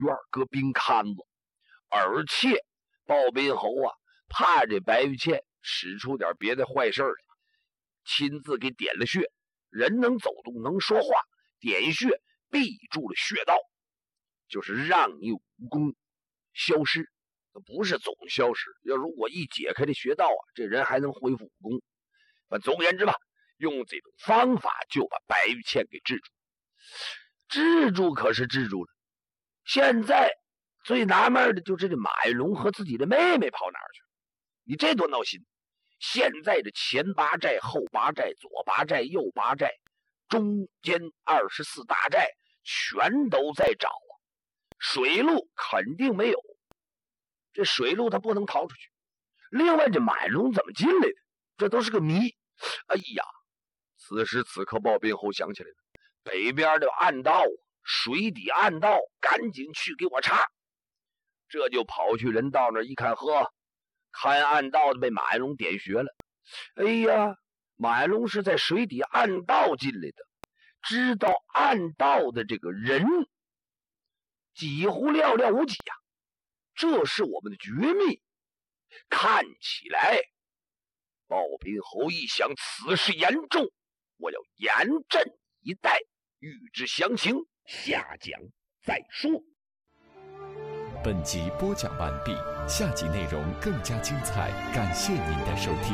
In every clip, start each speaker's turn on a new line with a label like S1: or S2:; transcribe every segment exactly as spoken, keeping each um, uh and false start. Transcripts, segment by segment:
S1: 院搁冰龛子，而且鲍宾侯啊，怕这白玉倩使出点别的坏事来，亲自给点了穴。人能走动能说话，点穴闭住了穴道，就是让你武功消失，不是总消失。要如果一解开这穴道啊，这人还能恢复武功。反总而言之吧，用这种方法就把白玉倩给治住。治住可是治住了，现在最纳闷的就是这马云龙和自己的妹妹跑哪儿去了？你这多闹心！现在这前八寨、后八寨、左八寨、右八寨，中间二十四大寨全都在找啊，水路肯定没有，这水路他不能逃出去。另外，这马云龙怎么进来的？这都是个谜。哎呀，此时此刻，鲍宾侯想起来了，北边的暗道，水底暗道，赶紧去给我查。这就跑去人道那儿一看，呵，看暗道的被马云龙点穴了。哎呀，马云龙是在水底暗道进来的，知道暗道的这个人几乎寥寥无几呀、啊，这是我们的绝密。看起来鲍宾侯一想此事严重，我要严阵以待，预知详情，下讲再说。
S2: 本集播讲完毕，下集内容更加精彩，感谢您的收听。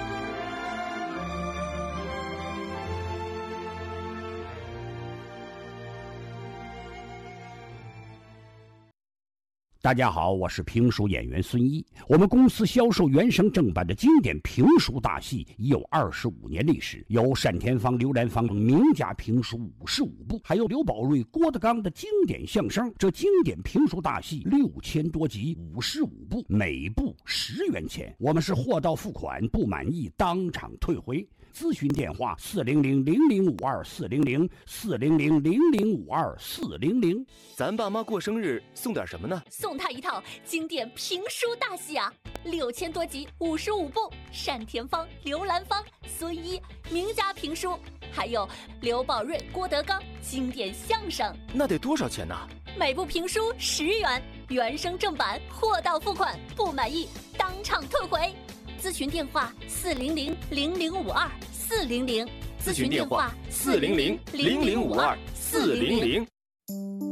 S3: 大家好，我是评书演员孙一。我们公司销售原声正版的经典评书大戏已有二十五年历史，有单田芳、刘兰芳名家评书五十五部，还有刘宝瑞、郭德纲的经典相声。这经典评书大戏六千多集，五十五部，每部十元钱。我们是货到付款，不满意当场退回。咨询电话：四零零零零五二四零零四零零零零五二四零零。
S4: 咱爸妈过生日送点什么呢？
S5: 送他一套经典评书大戏啊，六千多集，五十五部，单田芳、刘兰芳、孙一名家评书，还有刘宝瑞、郭德纲经典相声。
S4: 那得多少钱呢？
S5: 每部评书十元，原声正版，货到付款，不满意当场退回。咨询电话：四零零零零五二四零零。
S4: 咨询电话：四零零零零五二四零零。